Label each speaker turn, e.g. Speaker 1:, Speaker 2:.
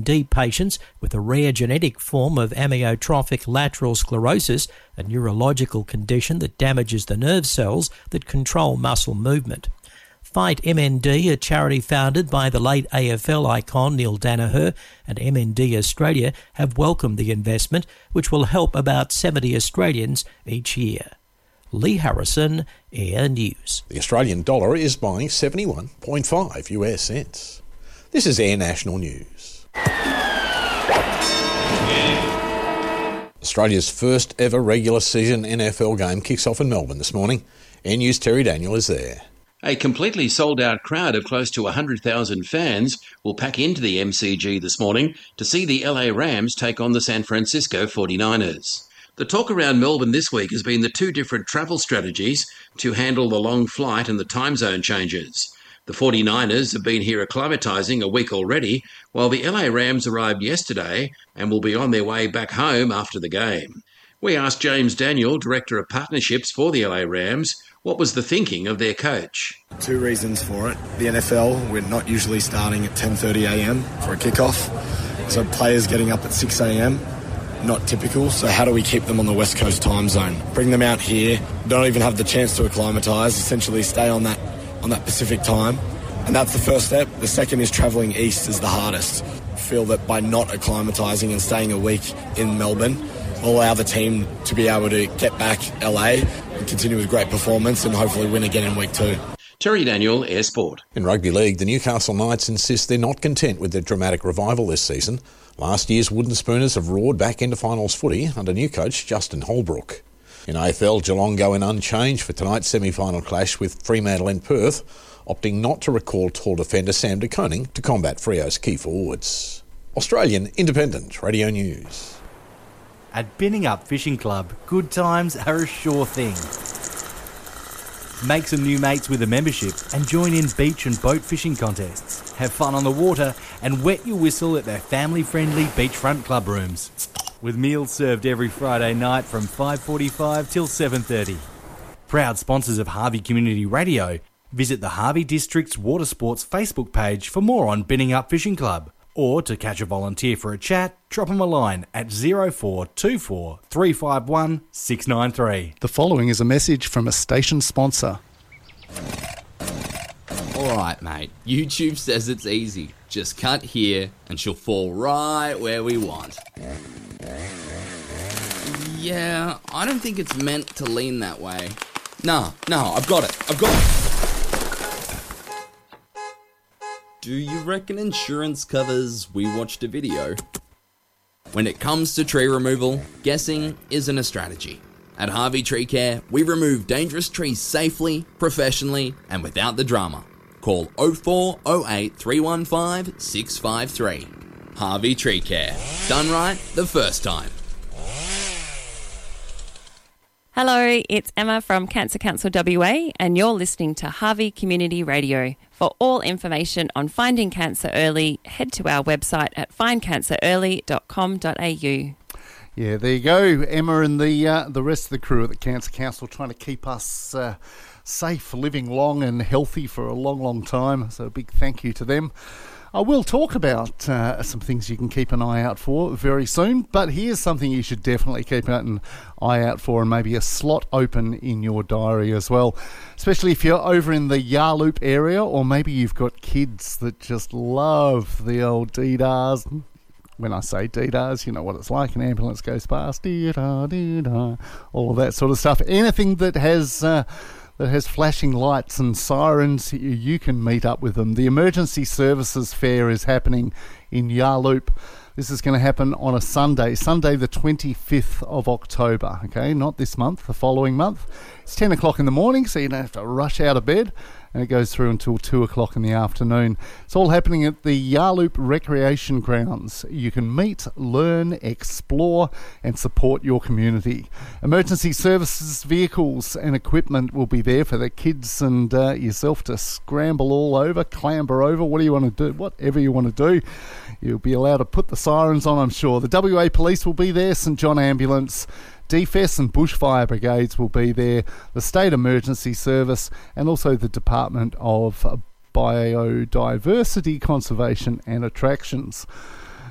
Speaker 1: MND patients with a rare genetic form of amyotrophic lateral sclerosis, a neurological condition that damages the nerve cells that control muscle movement. Fight MND, a charity founded by the late AFL icon Neil Danaher, and MND Australia have welcomed the investment, which will help about 70 Australians each year. Lee Harrison, Air News.
Speaker 2: The Australian dollar is buying 71.5 US cents. This is Air National News. Australia's first ever regular season NFL game kicks off in Melbourne this morning. Air News' Terry Daniel is there.
Speaker 3: A completely sold-out crowd of close to 100,000 fans will pack into the MCG this morning to see the LA Rams take on the San Francisco 49ers. The talk around Melbourne this week has been the two different travel strategies to handle the long flight and the time zone changes. The 49ers have been here acclimatising a week already, while the LA Rams arrived yesterday and will be on their way back home after the game. We asked James Daniel, Director of Partnerships for the LA Rams, what was the thinking of their coach?
Speaker 4: Two reasons for it. The NFL, we're not usually starting at 10:30am for a kickoff. So players getting up at 6am, not typical. So how do we keep them on the West Coast time zone? Bring them out here, don't even have the chance to acclimatise, essentially stay on that Pacific time. And that's the first step. The second is travelling east is the hardest. I feel that by not acclimatising and staying a week in Melbourne will allow the team to be able to get back LA and continue with great performance and hopefully win again in week 2.
Speaker 3: Terry Daniel, Air Sport.
Speaker 2: In rugby league, the Newcastle Knights insist they're not content with their dramatic revival this season. Last year's Wooden Spooners have roared back into finals footy under new coach Justin Holbrook. In AFL, Geelong go in unchanged for tonight's semi-final clash with Fremantle in Perth, opting not to recall tall defender Sam De Koning to combat Freo's key forwards. Australian Independent Radio News.
Speaker 5: At Binning Up Fishing Club, good times are a sure thing. Make some new mates with a membership and join in beach and boat fishing contests. Have fun on the water and wet your whistle at their family-friendly beachfront club rooms. With meals served every Friday night from 5:45 till 7:30. Proud sponsors of Harvey Community Radio, visit the Harvey District's Water Sports Facebook page for more on Binning Up Fishing Club. Or to catch a volunteer for a chat, drop them a line at 0424 351 693.
Speaker 6: The following is a message from a station sponsor.
Speaker 7: Alright mate, YouTube says it's easy. Just cut here and she'll fall right where we want. Yeah, I don't think it's meant to lean that way. No, I've got it. Do you reckon insurance covers we watched a video? When it comes to tree removal, guessing isn't a strategy. At Harvey Tree Care, we remove dangerous trees safely, professionally, and without the drama. Call 0408 315 653. Harvey Tree Care. Done right the first time.
Speaker 8: Hello, it's Emma from Cancer Council WA and you're listening to Harvey Community Radio. For all information on finding cancer early, head to our website at findcancerearly.com.au.
Speaker 6: Yeah, there you go. Emma and the rest of the crew at the Cancer Council trying to keep us safe, living long and healthy for a long, long time. So a big thank you to them. I will talk about some things you can keep an eye out for very soon, but here's something you should definitely keep an eye out for and maybe a slot open in your diary as well, especially if you're over in the Yarloop area or maybe you've got kids that just love the old dee-dahs. When I say dee-dahs, you know what it's like. An ambulance goes past, dee-dah, dee-dah, all of that sort of stuff. Anything that has flashing lights and sirens, you can meet up with them. The Emergency Services Fair is happening in Yarloop. This is going to happen on a Sunday the 25th of October, okay? Not this month, the following month. It's 10 o'clock in the morning, so you don't have to rush out of bed, and it goes through until 2 o'clock in the afternoon. It's all happening at the Yarloop Recreation Grounds. You can meet, learn, explore, and support your community. Emergency services vehicles and equipment will be there for the kids and yourself to scramble all over, clamber over, whatever you want to do. You'll be allowed to put the sirens on, I'm sure. The WA Police will be there, St John Ambulance, DFES and Bushfire Brigades will be there, the State Emergency Service, and also the Department of Biodiversity, Conservation and Attractions.